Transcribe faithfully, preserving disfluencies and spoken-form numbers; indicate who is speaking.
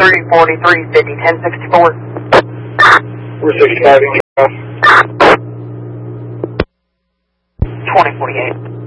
Speaker 1: three forty-three fifty, ten sixty-four.
Speaker 2: We're sixty-five.
Speaker 1: twenty forty-eight.